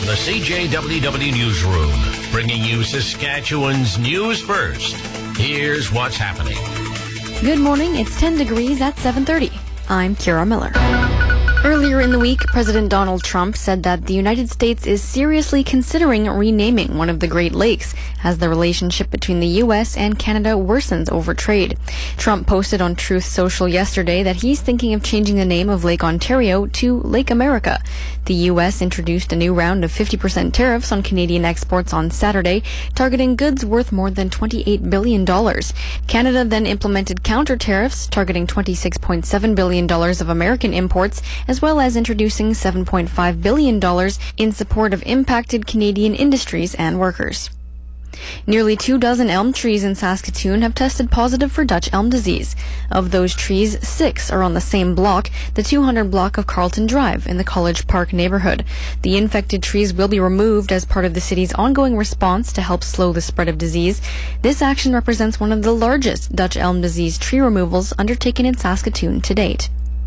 From the CJWW Newsroom, bringing you Saskatchewan's news first. Here's what's happening. Good morning. It's 10 degrees at 7:30. I'm Kira Miller. Earlier in the week, President Donald Trump said that the United States is seriously considering renaming one of the Great Lakes as the relationship between the U.S. and Canada worsens over trade. Trump posted on Truth Social yesterday that he's thinking of changing the name of Lake Ontario to Lake America. The U.S. introduced a new round of 50% tariffs on Canadian exports on Saturday, targeting goods worth more than $28 billion. Canada then implemented counter tariffs, targeting $26.7 billion of American imports, as well as introducing $7.5 billion in support of impacted Canadian industries and workers. Nearly 24 elm trees in Saskatoon have tested positive for Dutch elm disease. Of those trees, 6 are on the same block, the 200 block of Carlton Drive in the College Park neighborhood. The infected trees will be removed as part of the city's ongoing response to help slow the spread of disease. This action represents one of the largest Dutch elm disease tree removals undertaken in Saskatoon to date.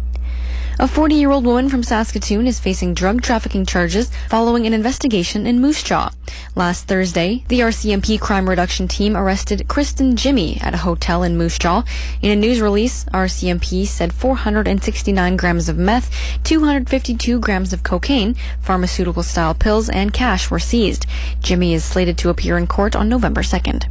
A 40-year-old woman from Saskatoon is facing drug trafficking charges following an investigation in Moose Jaw. Last Thursday, the RCMP crime reduction team arrested Kristen Jimmy at a hotel in Moose Jaw. In a news release, RCMP said 469 grams of meth, 252 grams of cocaine, pharmaceutical-style pills, and cash were seized. Jimmy is slated to appear in court on November 2nd.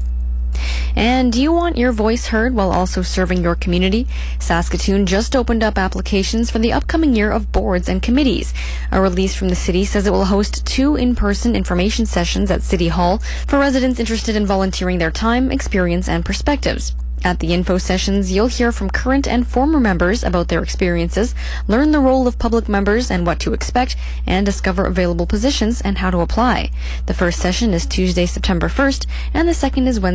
And do you want your voice heard while also serving your community? Saskatoon just opened up applications for the upcoming year of boards and committees. A release from the city says it will host 2 in-person information sessions at City Hall for residents interested in volunteering their time, experience, and perspectives. At the info sessions, you'll hear from current and former members about their experiences, learn the role of public members and what to expect, and discover available positions and how to apply. The first session is Tuesday, September 1st, and the second is Wednesday,